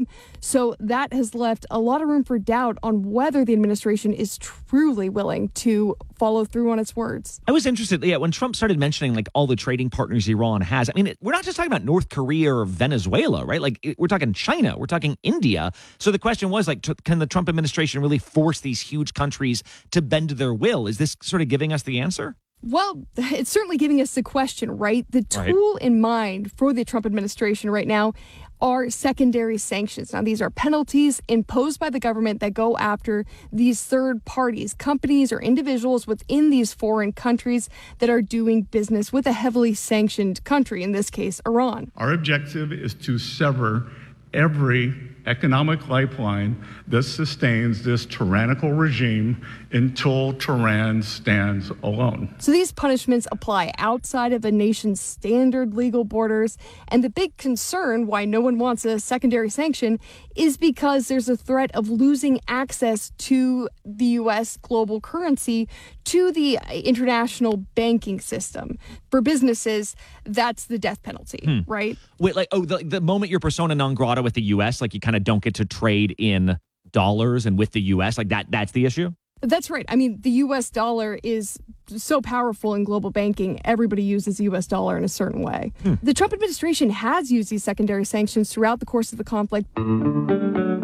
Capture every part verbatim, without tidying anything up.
So that has left a lot of room for doubt on whether the administration is truly willing to follow through on its words. I was interested, yeah, when Trump started mentioning like all the trading partners Iran has. I mean, we're not just talking about North Korea or Venezuela, right? Like we're talking China, we're talking India. So the question was like, can the Trump administration really force these huge countries to bend to their will? Is this sort of giving us the answer? Well, it's certainly giving us the question, right? The tool right. in mind for the Trump administration right now are secondary sanctions. Now, these are penalties imposed by the government that go after these third parties, companies or individuals within these foreign countries that are doing business with a heavily sanctioned country, in this case, Iran. Our objective is to sever every economic lifeline that sustains this tyrannical regime until Tehran stands alone. So these punishments apply outside of a nation's standard legal borders. And the big concern why no one wants a secondary sanction is because there's a threat of losing access to the U S global currency, to the international banking system. For businesses, that's the death penalty, hmm. right? Wait, like, oh, the, the moment you're persona non grata with the U S, like you kind of don't get to trade in dollars and with the U S, like that, that's the issue? That's right. I mean, the U S dollar is so powerful in global banking. Everybody uses the U S dollar in a certain way. Hmm. The Trump administration has used these secondary sanctions throughout the course of the conflict.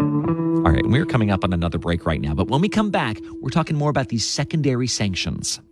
All right, we're coming up on another break right now. But when we come back, we're talking more about these secondary sanctions.